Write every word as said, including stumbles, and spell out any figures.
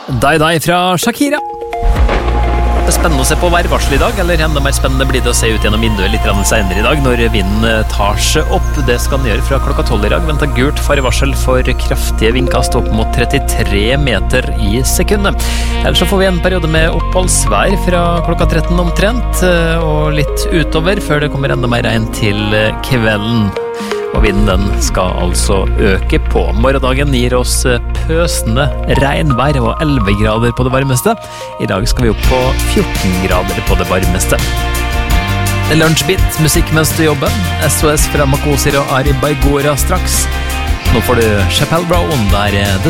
Die Die fra Shakira. Det er spennende å se på værvarsel i dag, eller enda mer spennende blir det å se ut gjennom vinduet litt senere i dag, når vinden tar seg opp. Det skal den gjøre fra klokka tolv i dag. Vent av gult farevarsel for kraftige vindkast opp mot trettitre meter i sekundet. Ellers så får vi en periode med oppholdsvær fra klokka tretten omtrent, og litt utover, før det kommer enda mer regn til kvelden. Og vinden den skal altså øke på. Morgendagen gir oss pøsende regnvær og elleve grader på det varmeste. I dag skal vi opp på fjorten grader på det varmeste. Lunsjbit, musikk mens du jobber. S O S fra Makosir og Ari Baigora straks. Nå får du Chappelle Brown, der The